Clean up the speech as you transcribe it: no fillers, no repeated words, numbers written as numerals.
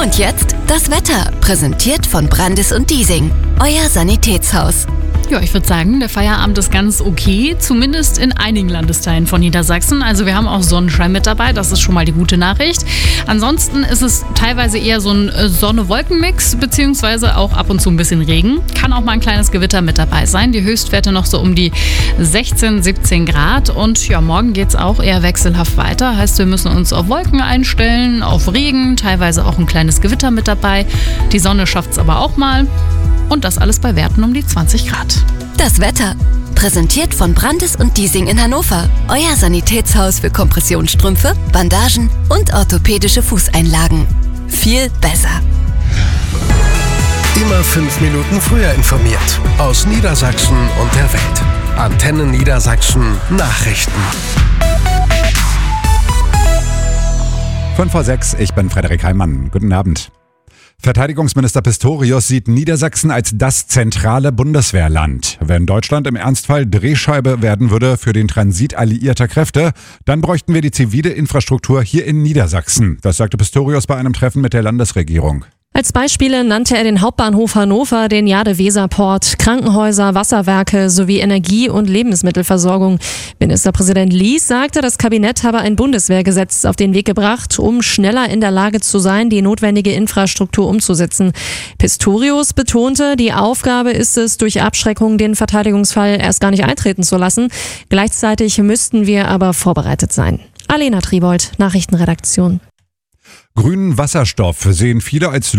Und jetzt das Wetter, präsentiert von Brandis und Diesing, euer Sanitätshaus. Ja, ich würde sagen, der Feierabend ist ganz okay, zumindest in einigen Landesteilen von Niedersachsen. Also wir haben auch Sonnenschein mit dabei, das ist schon mal die gute Nachricht. Ansonsten ist es teilweise eher so ein Sonne-Wolken-Mix, beziehungsweise auch ab und zu ein bisschen Regen. Kann auch mal ein kleines Gewitter mit dabei sein. Die Höchstwerte noch so um die 16, 17 Grad. Und ja, morgen geht es auch eher wechselhaft weiter. Heißt, wir müssen uns auf Wolken einstellen, auf Regen, teilweise auch ein kleines Gewitter mit dabei. Die Sonne schafft es aber auch mal. Und das alles bei Werten um die 20 Grad. Das Wetter, präsentiert von Brandis und Diesing in Hannover. Euer Sanitätshaus für Kompressionsstrümpfe, Bandagen und orthopädische Fußeinlagen. Viel besser. Immer 5 Minuten früher informiert. Aus Niedersachsen und der Welt. Antenne Niedersachsen Nachrichten. 5:06, ich bin Frederik Heimann. Guten Abend. Verteidigungsminister Pistorius sieht Niedersachsen als das zentrale Bundeswehrland. Wenn Deutschland im Ernstfall Drehscheibe werden würde für den Transit alliierter Kräfte, dann bräuchten wir die zivile Infrastruktur hier in Niedersachsen. Das sagte Pistorius bei einem Treffen mit der Landesregierung. Als Beispiele nannte er den Hauptbahnhof Hannover, den Jade-Weser-Port, Krankenhäuser, Wasserwerke sowie Energie- und Lebensmittelversorgung. Ministerpräsident Lies sagte, das Kabinett habe ein Bundeswehrgesetz auf den Weg gebracht, um schneller in der Lage zu sein, die notwendige Infrastruktur umzusetzen. Pistorius betonte, die Aufgabe ist es, durch Abschreckung den Verteidigungsfall erst gar nicht eintreten zu lassen. Gleichzeitig müssten wir aber vorbereitet sein. Alena Tribold, Nachrichtenredaktion. Grünen Wasserstoff sehen viele als